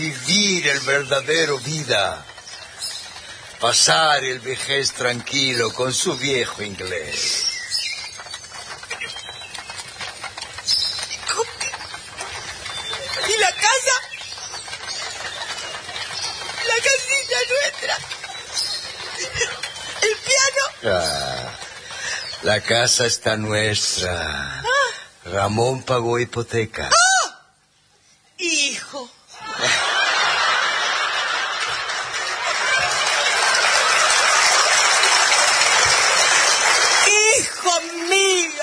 vivir el verdadero vida. Pasar el vejez tranquilo con su viejo inglés. ¿Y la casa? La casita nuestra. ¿El piano? La casa está nuestra. Ramón pagó hipoteca. Hijo. Hijo mío.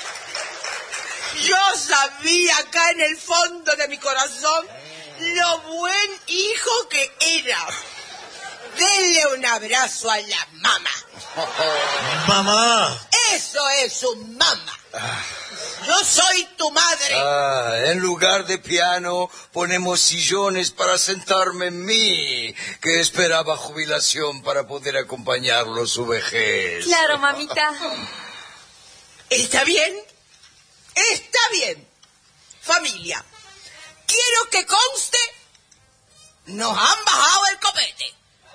Yo sabía acá en el fondo de mi corazón lo buen hijo que era. Denle un abrazo a la mamá. ¡Mamá! Eso es su mamá. Yo soy tu madre. En lugar de piano ponemos sillones para sentarme en mí, que esperaba jubilación para poder acompañarlo su vejez. Claro, mamita. ¿Está bien? Está bien. Familia, quiero que conste, nos han bajado el copete.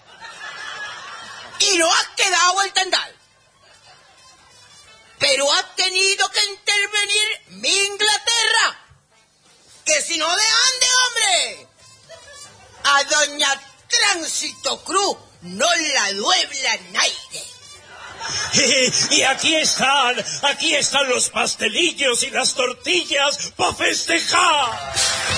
Y no ha quedado el tendal. Pero ha tenido que intervenir mi Inglaterra. Que si no de ande, hombre. A doña Tránsito Cruz no la duebla nadie. Y aquí están los pastelillos y las tortillas para festejar.